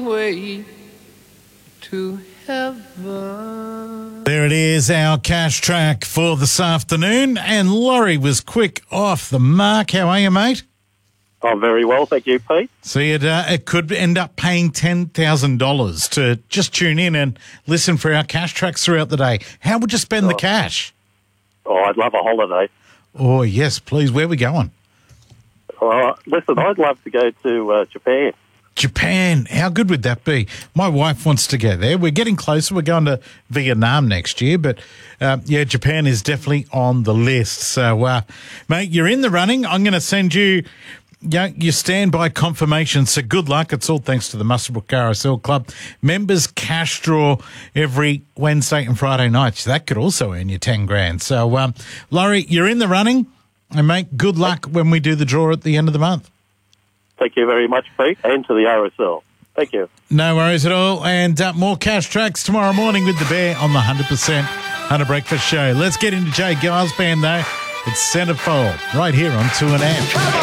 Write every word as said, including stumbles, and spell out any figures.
way to heaven. There it is, our cash track for this afternoon. And Laurie was quick off the mark. How are you, mate? Oh, very well, thank you, Pete. See, it, uh, it could end up paying ten thousand dollars to just tune in and listen for our cash tracks throughout the day. How would you spend oh. the cash? Oh, I'd love a holiday. Oh, yes, please. Where are we going? Uh, listen, I'd love to go to uh, Japan. Japan. How good would that be? My wife wants to go there. We're getting closer. We're going to Vietnam next year. But, uh, yeah, Japan is definitely on the list. So, uh, mate, you're in the running. I'm going to send you yeah, your standby confirmation. So good luck. It's all thanks to the Muswellbrook R S L Club. Members cash draw every Wednesday and Friday night. So that could also earn you ten grand. So, um, Laurie, you're in the running. And, mate, good luck when we do the draw at the end of the month. Thank you very much, Pete, and to the R S L. Thank you. No worries at all. And uh, more cash tracks tomorrow morning with the Bear on the one hundred percent Hunter Breakfast Show. Let's get into Jay Giles' band, though. It's Centerfold right here on two and A M.